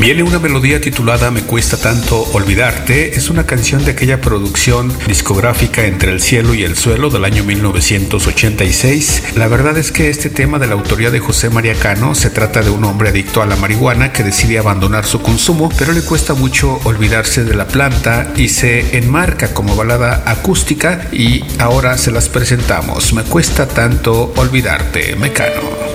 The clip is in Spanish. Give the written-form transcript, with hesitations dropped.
Viene una melodía titulada Me cuesta tanto olvidarte. Es una canción de aquella producción discográfica Entre el cielo y el suelo del año 1986. La verdad es que este tema, de la autoría de José María Cano, se trata de un hombre adicto a la marihuana que decide abandonar su consumo, pero le cuesta mucho olvidarse de la planta y se enmarca como balada acústica, y ahora se las presentamos. Me cuesta tanto olvidarte, Mecano.